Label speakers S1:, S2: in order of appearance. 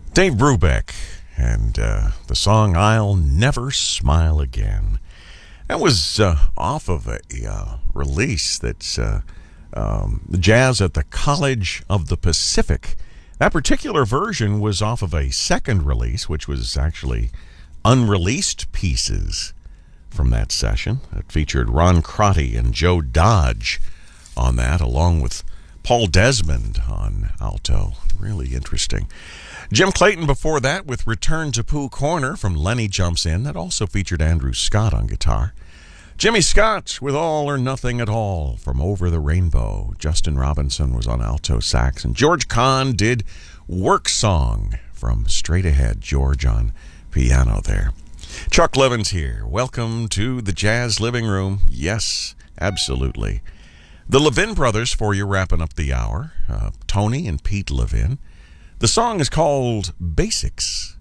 S1: Dave Brubeck and the song I'll Never Smile Again. That was off of a release that's Jazz at the College of the Pacific. That particular version was off of a second release, which was actually unreleased pieces from that session. It featured Ron Crotty and Joe Dodge on that, along with Paul Desmond on alto. Really interesting. Jim Clayton before that with Return to Pooh Corner from Lenny Jumps In. That also featured Andrew Scott on guitar. Jimmy Scott with All or Nothing at All from Over the Rainbow. Justin Robinson was on alto sax. And George Kahn did Work Song from Straight Ahead. George on piano there. Chuck Levins here. Welcome to the Jazz Living Room. Yes, absolutely. The Levin brothers for you wrapping up the hour. Tony and Pete Levin. The song is called Basics.